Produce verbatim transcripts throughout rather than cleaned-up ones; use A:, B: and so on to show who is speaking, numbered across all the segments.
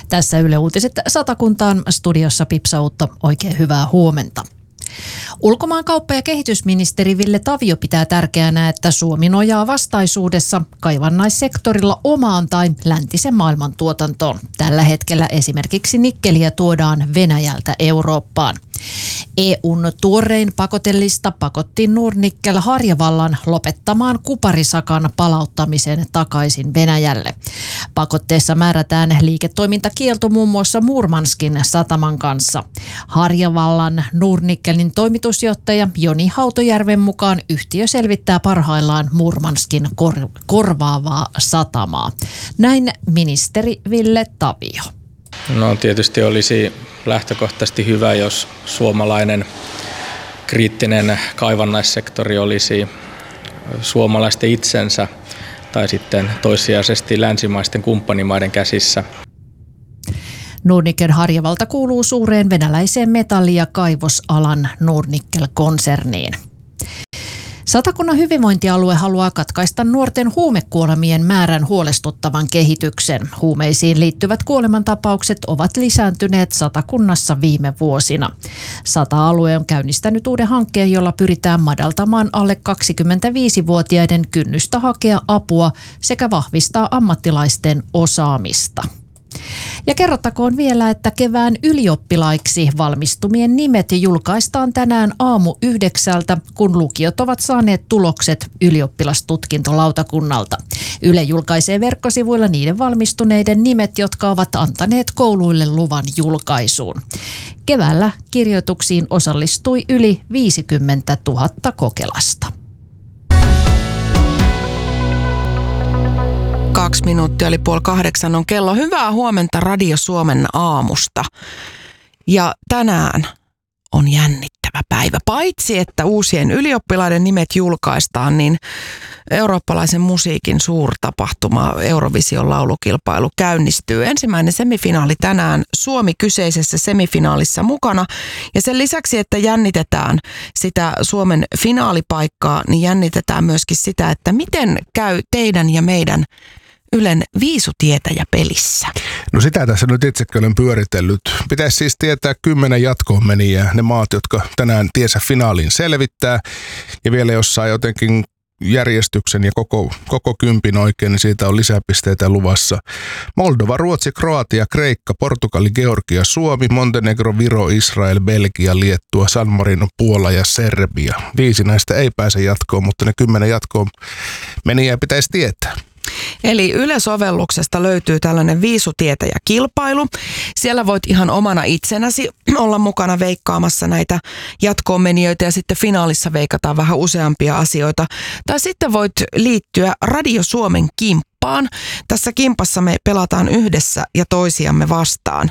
A: Tässä Yle Uutiset Satakuntaan, studiossa Pipsa Uutto. Oikein hyvää huomenta. Ulkomaankauppa- ja kehitysministeri Ville Tavio pitää tärkeänä, että Suomi nojaa vastaisuudessa kaivannaissektorilla omaan tai läntisen maailman tuotantoon. Tällä hetkellä esimerkiksi nikkeliä tuodaan Venäjältä Eurooppaan. E U:n tuorein pakotelista pakotti Nornickel Harjavallan lopettamaan kuparisakan palauttamisen takaisin Venäjälle. Pakotteessa määrätään liiketoimintakielto muun muassa Murmanskin sataman kanssa. Harjavallan Nornickelin toimitusjohtaja Joni Hautojärven mukaan yhtiö selvittää parhaillaan Murmanskin kor- korvaavaa satamaa. Näin ministeri Ville Tavio.
B: No tietysti olisi lähtökohtaisesti hyvä, jos suomalainen kriittinen kaivannaissektori olisi suomalaisten itsensä tai sitten toissijaisesti länsimaisten kumppanimaiden käsissä.
A: Nornickel Harjavalta kuuluu suureen venäläiseen metalli- ja kaivosalan Nornickel-konserniin. Satakunnan hyvinvointialue haluaa katkaista nuorten huumekuolemien määrän huolestuttavan kehityksen. Huumeisiin liittyvät kuolemantapaukset ovat lisääntyneet Satakunnassa viime vuosina. Sata-alue on käynnistänyt uuden hankkeen, jolla pyritään madaltamaan alle kaksikymmentäviisivuotiaiden kynnystä hakea apua sekä vahvistaa ammattilaisten osaamista. Ja kerrottakoon vielä, että kevään ylioppilaiksi valmistumien nimet julkaistaan tänään aamu yhdeksältä, kun lukiot ovat saaneet tulokset ylioppilastutkintolautakunnalta. Yle julkaisee verkkosivuilla niiden valmistuneiden nimet, jotka ovat antaneet kouluille luvan julkaisuun. Keväällä kirjoituksiin osallistui yli viisikymmentätuhatta kokelasta.
C: Kaksi minuuttia oli puoli kahdeksan on kello. Hyvää huomenta Radio Suomen aamusta. Ja tänään on jännittävä päivä. Paitsi että uusien ylioppilaiden nimet julkaistaan, niin eurooppalaisen musiikin suurtapahtuma Eurovision laulukilpailu käynnistyy. Ensimmäinen semifinaali tänään, Suomi kyseisessä semifinaalissa mukana. Ja sen lisäksi, että jännitetään sitä Suomen finaalipaikkaa, niin jännitetään myöskin sitä, että miten käy teidän ja meidän Ylen viisutietäjä pelissä.
D: No sitä tässä nyt itsekin olen pyöritellyt. Pitäisi siis tietää kymmenen jatkoon menijää, ne maat, jotka tänään tiesä finaaliin selvittää. Ja vielä jos saa jotenkin järjestyksen ja koko, koko kympin oikein, niin siitä on lisäpisteitä luvassa. Moldova, Ruotsi, Kroatia, Kreikka, Portugali, Georgia, Suomi, Montenegro, Viro, Israel, Belgia, Liettua, San Marino, Puola ja Serbia. Viisi näistä ei pääse jatkoon, mutta ne kymmenen jatkoon menijää pitäisi tietää.
C: Eli Yle-sovelluksesta löytyy tällainen viisutietäjäkilpailu. Siellä voit ihan omana itsenäsi olla mukana veikkaamassa näitä jatkoon-menijöitä ja sitten finaalissa veikataan vähän useampia asioita. Tai sitten voit liittyä Radio Suomen kimppaan. Tässä kimpassa me pelataan yhdessä ja toisiamme vastaan.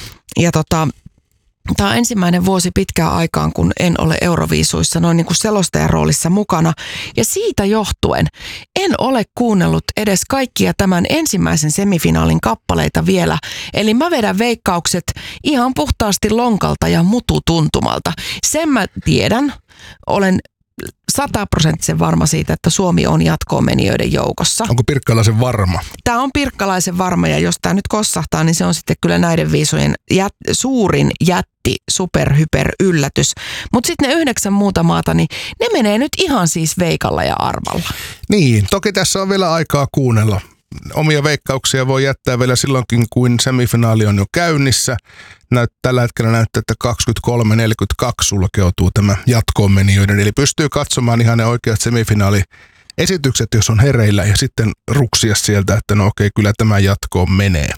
C: Ja tota... Tämä on ensimmäinen vuosi pitkään aikaan, kun en ole Euroviisuissa noin niin kuin selostajan roolissa mukana. Ja siitä johtuen en ole kuunnellut edes kaikkia tämän ensimmäisen semifinaalin kappaleita vielä. Eli mä vedän veikkaukset ihan puhtaasti lonkalta ja mututuntumalta. Sen mä tiedän, olen sataprosenttisen varma siitä, että Suomi on jatkoon-menijöiden joukossa.
D: Onko Pirkkalaisen varma?
C: Tämä on Pirkkalaisen varma ja jos tämä nyt kossahtaa, niin se on sitten kyllä näiden viisujen jät, suurin jätti, super, hyper yllätys. Mutta sitten ne yhdeksän muuta maata, niin ne menee nyt ihan siis veikalla ja arvalla.
D: Niin, toki tässä on vielä aikaa kuunnella. Omia veikkauksia voi jättää vielä silloinkin, kun semifinaali on jo käynnissä. Näyt, tällä hetkellä näyttää, että kaksikymmentäkolme neljäkymmentäkaksi sulkeutuu tämä jatkoon menijöiden. Eli pystyy katsomaan ihan ne oikeat semifinaaliesitykset, jos on hereillä, ja sitten ruksia sieltä, että no okei, kyllä tämä jatkoon menee.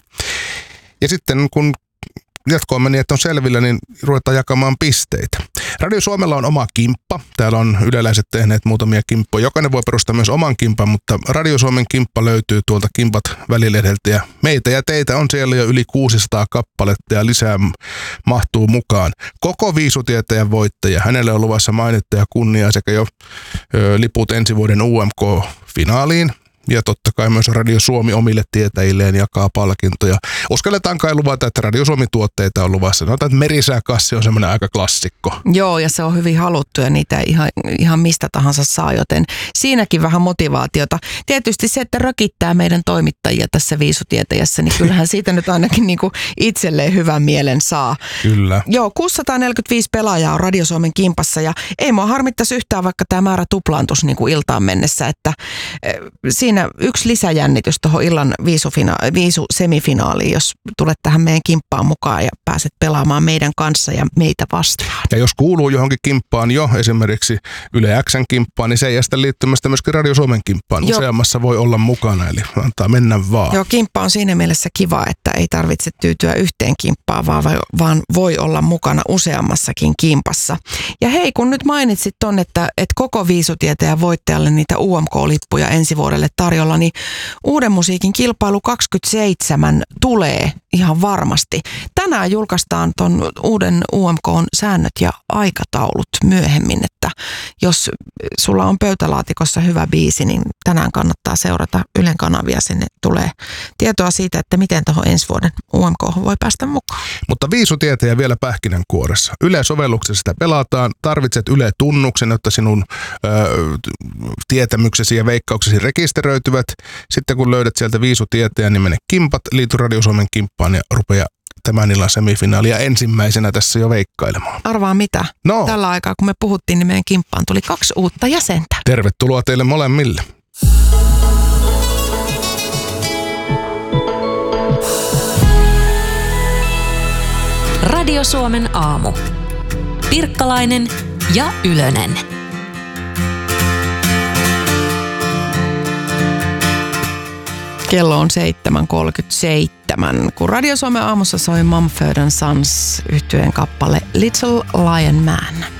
D: Ja sitten kun jatkoon menijät on selvillä, niin ruvetaan jakamaan pisteitä. Radio Suomella on oma kimppa. Täällä on yleläiset tehneet muutamia kimppoja. Jokainen voi perustaa myös oman kimpan, mutta Radio Suomen kimppa löytyy tuolta Kimpat välilehdeltä. Ja meitä ja teitä on siellä jo yli kuusisataa kappaletta ja lisää mahtuu mukaan. Koko viisutietäjän voittaja. Hänelle on luvassa mainetta ja kunniaa sekä jo ö, liput ensi vuoden U M K-finaaliin. Ja totta kai myös Radio Suomi omille tietäjilleen jakaa palkintoja. Uskalletaan kai luvata, että Radio Suomi-tuotteita on luvassa. Sanotaan, että merisääkassi on semmoinen aika klassikko.
C: Joo, ja se on hyvin haluttu ja niitä ihan, ihan mistä tahansa saa, joten siinäkin vähän motivaatiota. Tietysti se, että rökittää meidän toimittajia tässä viisutietäjässä, niin kyllähän siitä nyt ainakin niin kuin itselleen hyvän mielen saa.
D: Kyllä.
C: Joo, kuusisataaneljäkymmentäviisi pelaajaa on Radio Suomen kimpassa ja ei mua harmittaisi yhtään, vaikka tämä määrä tuplaantuisi niin kuin iltaan mennessä, että siinä yksi lisäjännitys tuohon illan viisufina- viisusemifinaaliin, jos tulet tähän meidän kimppaan mukaan ja pääset pelaamaan meidän kanssa ja meitä vastaan.
D: Ja jos kuuluu johonkin kimppaan jo, esimerkiksi Yle X:n kimppaan, niin se ei estä liittymästä myöskin Radio Suomen kimppaan. Joo. Useammassa voi olla mukana, eli antaa mennä vaan.
C: Joo, kimppa on siinä mielessä kiva, että ei tarvitse tyytyä yhteen kimppaan, vaan, vaan voi olla mukana useammassakin kimpassa. Ja hei, kun nyt mainitsit ton, että, että koko viisutietäjä voittajalle niitä U M K-lippuja ensi vuodelle tarjolla, niin Uuden musiikin kilpailu kaksikymmentäseitsemän tulee ihan varmasti. Tänään julkaistaan ton uuden U M K:n säännöt ja aikataulut myöhemmin, että jos sulla on pöytälaatikossa hyvä biisi, niin tänään kannattaa seurata Ylen kanavia. Sinne tulee tietoa siitä, että miten tuohon ensi vuoden U M K:hon voi päästä mukaan.
D: Mutta viisutietäjä vielä pähkinänkuoressa. Yle-sovelluksessa sitä pelataan. Tarvitset Yle-tunnuksen, jotta sinun ö, tietämyksesi ja veikkauksesi rekisteröityvät. Sitten kun löydät sieltä viisutietäjän, niin mene kimpat, liity Radio Suomen kimppaan ja rupea tämän illan semifinaalia ensimmäisenä tässä jo veikkailemaan.
C: Arvaa mitä?
D: No.
C: Tällä aikaa, kun me puhuttiin, niin meidän kimppaan tuli kaksi uutta jäsentä.
D: Tervetuloa teille molemmille.
A: Radio Suomen aamu. Pirkkalainen ja Ylönen.
C: Kello on seitsemän kolmekymmentäseitsemän, kun Radio Suomen aamussa soi Mumford and Sons -yhtyeen kappale Little Lion Man.